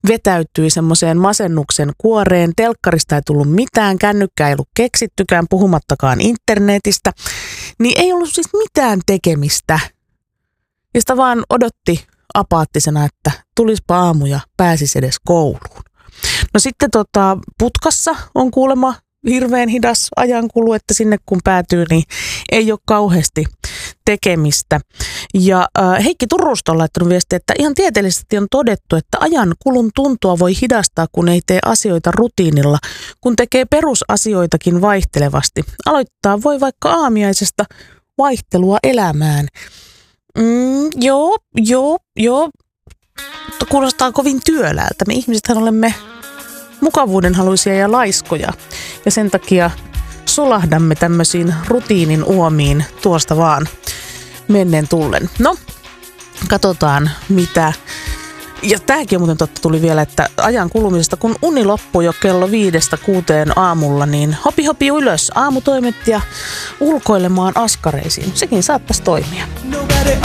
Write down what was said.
vetäytyi semmoiseen masennuksen kuoreen. Telkkarista ei tullut mitään, kännykkää ei ollut keksittykään, puhumattakaan internetistä. Niin ei ollut siis mitään tekemistä. Ja sitä vaan odotti apaattisena, että tulispa aamu ja pääsisi edes kouluun. No sitten putkassa on kuulemma hirveän hidas ajankulu, että sinne kun päätyy, niin ei ole kauheasti tekemistä. Ja Heikki Turusta on laittanut viestiä, että ihan tieteellisesti on todettu, että ajankulun tuntua voi hidastaa, kun ei tee asioita rutiinilla, kun tekee perusasioitakin vaihtelevasti. Aloittaa voi vaikka aamiaisesta vaihtelua elämään. Joo. Kuulostaa kovin työläältä. Me ihmisethän olemme mukavuudenhaluisia ja laiskoja. Ja sen takia sulahdamme tämmöisiin rutiinin uomiin tuosta vaan mennen tullen. No, katsotaan mitä. Ja tämäkin on muuten totta, tuli vielä, että ajan kulumisesta, kun uni loppui jo kello 5-6 aamulla, niin hopi ylös aamutoimet ja ulkoilemaan askareisiin. Sekin saattaisi toimia.